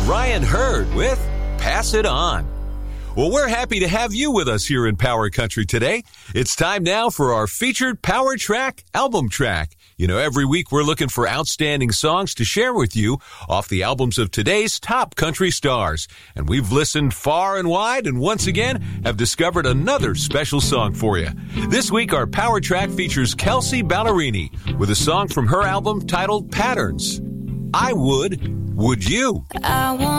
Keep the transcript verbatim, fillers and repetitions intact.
Ryan Hurd with Pass It On. Well, we're happy to have you with us here in Power Country today. It's time now for our featured Power Track album track. You know, every week we're looking for outstanding songs to share with you off the albums of today's top country stars. And we've listened far and wide and once again have discovered another special song for you. This week our Power Track features Kelsea Ballerini with a song from her album titled Patterns. I Would, Would You? I want